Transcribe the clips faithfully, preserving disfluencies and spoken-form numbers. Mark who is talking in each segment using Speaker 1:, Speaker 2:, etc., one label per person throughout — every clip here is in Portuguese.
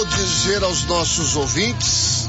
Speaker 1: quero dizer aos nossos ouvintes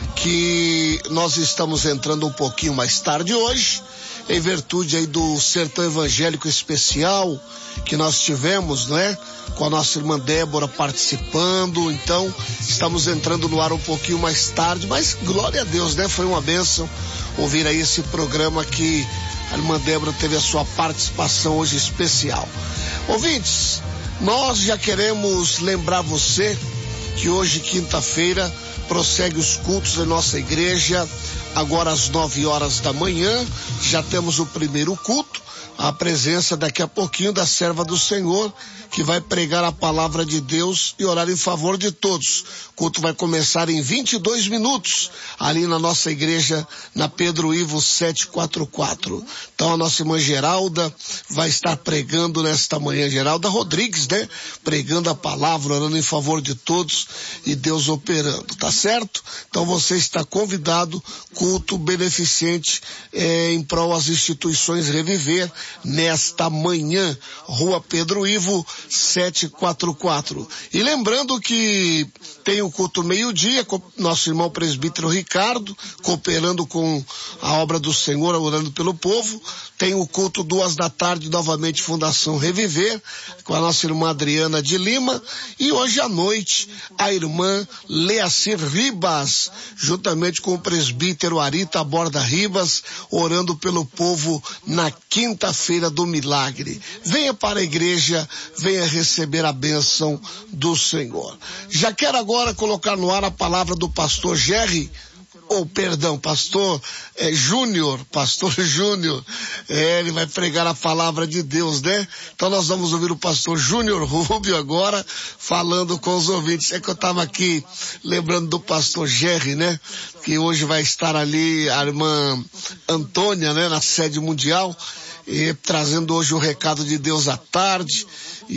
Speaker 1: que nós estamos entrando um pouquinho mais tarde hoje, em virtude aí do Sertão Evangélico Especial que nós tivemos, né? Com a nossa irmã Débora participando, então estamos entrando no ar um pouquinho mais tarde, mas glória a Deus, né? Foi uma bênção ouvir aí esse programa que a irmã Débora teve a sua participação hoje especial. Ouvintes, nós já queremos lembrar você que hoje, quinta-feira, prossegue os cultos da nossa igreja, agora às nove horas da manhã, já temos o primeiro culto, a presença daqui a pouquinho da serva do Senhor, que vai pregar a palavra de Deus e orar em favor de todos. O culto vai começar em vinte e dois minutos, ali na nossa igreja, na Pedro Ivo setecentos e quarenta e quatro. Então a nossa irmã Geralda vai estar pregando nesta manhã, Geralda Rodrigues, né? Pregando a palavra, orando em favor de todos e Deus operando, tá certo? Então você está convidado, culto beneficente eh, em prol às instituições Reviver, nesta manhã, Rua Pedro Ivo setecentos e quarenta e quatro. E lembrando que tem o culto meio-dia, com nosso irmão presbítero Ricardo, cooperando com a obra do Senhor, orando pelo povo. Tem o culto duas da tarde, novamente Fundação Reviver, com a nossa irmã Adriana de Lima. E hoje à noite, a irmã Leacir Ribas, juntamente com o presbítero Arita Borda Ribas, orando pelo povo na quinta-feira do milagre. Venha para a igreja, venha receber a bênção do Senhor. Já quero agora colocar no ar a palavra do pastor Jerry, ou perdão, pastor é, Júnior, pastor Júnior, é, ele vai pregar a palavra de Deus, né? Então nós vamos ouvir o pastor Júnior Rubio agora, falando com os ouvintes. É que eu estava aqui lembrando do pastor Jerry, né? Que hoje vai estar ali a irmã Antônia, né? Na sede mundial, e trazendo hoje o recado de Deus à tarde,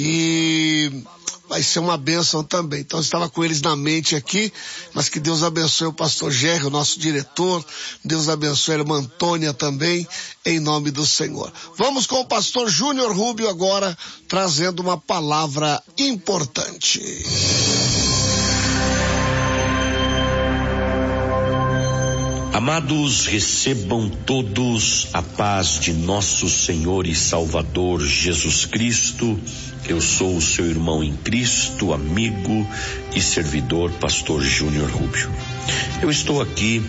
Speaker 1: e vai ser uma bênção também. Então eu estava com eles na mente aqui, mas que Deus abençoe o pastor Jerry, o nosso diretor, Deus abençoe a irmã Antônia também, em nome do Senhor. Vamos com o pastor Júnior Rubio agora, trazendo uma palavra importante.
Speaker 2: Amados, recebam todos a paz de nosso Senhor e Salvador Jesus Cristo. Eu sou o seu irmão em Cristo, amigo e servidor, pastor Júnior Rubio. Eu estou aqui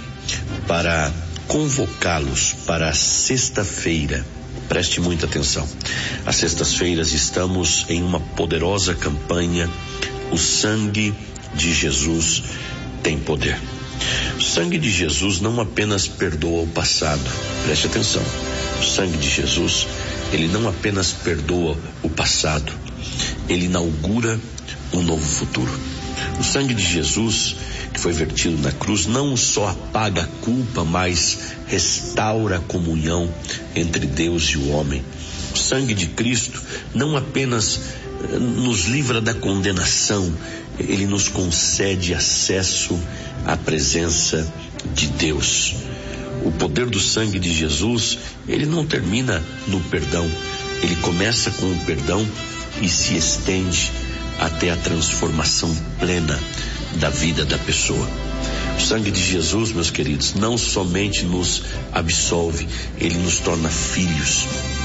Speaker 2: para convocá-los para a sexta-feira. Preste muita atenção. Às sextas-feiras estamos em uma poderosa campanha. O sangue de Jesus tem poder. O sangue de Jesus não apenas perdoa o passado, preste atenção. O sangue de Jesus, ele não apenas perdoa o passado, ele inaugura um novo futuro. O sangue de Jesus, que foi vertido na cruz, não só apaga a culpa, mas restaura a comunhão entre Deus e o homem. O sangue de Cristo não apenas nos livra da condenação, ele nos concede acesso à presença de Deus. O poder do sangue de Jesus, ele não termina no perdão, ele começa com o perdão e se estende até a transformação plena da vida da pessoa. O sangue de Jesus, meus queridos, não somente nos absolve, ele nos torna filhos,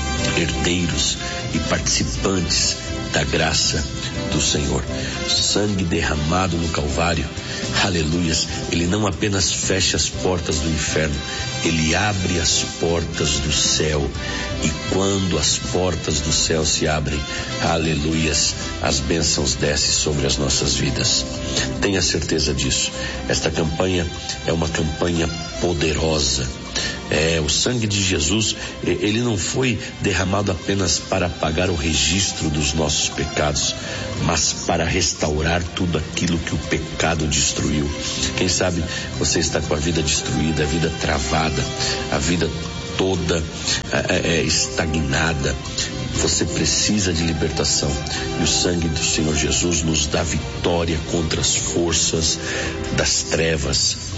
Speaker 2: herdeiros e participantes da graça do Senhor. Sangue derramado no Calvário, aleluias, ele não apenas fecha as portas do inferno, ele abre as portas do céu. E quando as portas do céu se abrem, aleluias, as bênçãos descem sobre as nossas vidas. Tenha certeza disso. Esta campanha é uma campanha poderosa. É, o sangue de Jesus, ele não foi derramado apenas para apagar o registro dos nossos pecados, mas para restaurar tudo aquilo que o pecado destruiu. Quem sabe você está com a vida destruída, a vida travada, a vida toda é, é, estagnada. Você precisa de libertação, e o sangue do Senhor Jesus nos dá vitória contra as forças das trevas.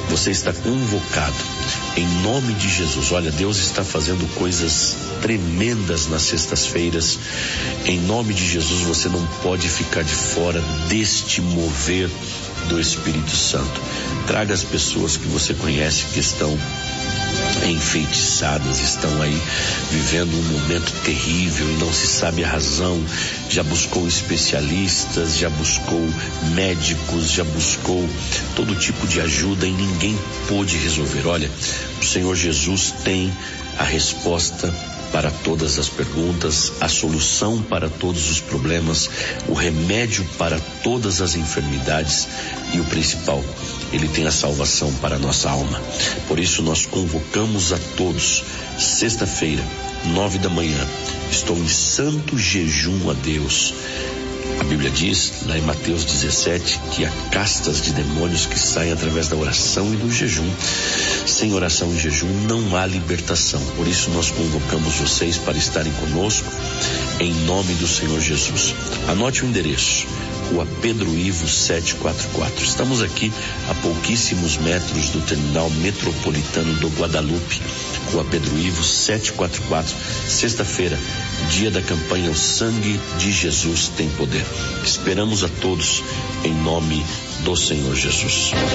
Speaker 2: Você está convocado em nome de Jesus. Olha, Deus está fazendo coisas tremendas nas sextas-feiras. Em nome de Jesus, você não pode ficar de fora deste mover do Espírito Santo. Traga as pessoas que você conhece que estão enfeitiçadas, estão aí vivendo um momento terrível e não se sabe a razão. Já buscou especialistas, já buscou médicos, já buscou todo tipo de ajuda e ninguém pôde resolver. Olha, o Senhor Jesus tem a resposta para todas as perguntas, a solução para todos os problemas, o remédio para todas as enfermidades e o principal, Ele tem a salvação para a nossa alma. Por isso nós convocamos a todos, sexta-feira, nove da manhã, estou em santo jejum a Deus. A Bíblia diz, lá em Mateus dezessete, que há castas de demônios que saem através da oração e do jejum. Sem oração e jejum não há libertação. Por isso nós convocamos vocês para estarem conosco em nome do Senhor Jesus. Anote o endereço, Rua Pedro Ivo setecentos e quarenta e quatro. Estamos aqui a pouquíssimos metros do terminal metropolitano do Guadalupe. Rua Pedro Ivo setecentos e quarenta e quatro. Sexta-feira, dia da campanha O Sangue de Jesus Tem Poder. Esperamos a todos em nome do Senhor Jesus.